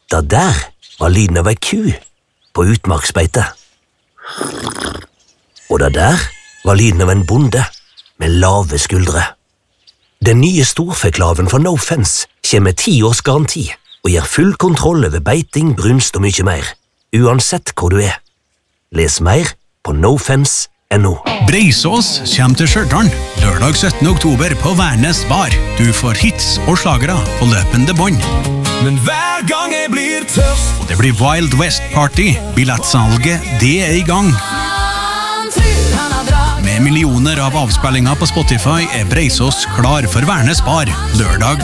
Da der var lyden av ei ku på utmarksbeite. Og da der var lyden av en bonde med lave skuldre. Den nye storfeklaven fra No Fence kommer med 10 års garanti og gir full kontroll over beiting, brunst og mye mer, uansett hvor du er. Les mer på nofence.no. Breisås kommer til Stjørdal lørdag 17. oktober på Værnes bar. Du får hits og slagere på løpende bånd. Men hver gang jeg blir tørst, Og det blir Wild West Party. Billettsalget, det er i gang. Med millioner av avspillinger på Spotify er Breisås klar for Værnes bar lørdag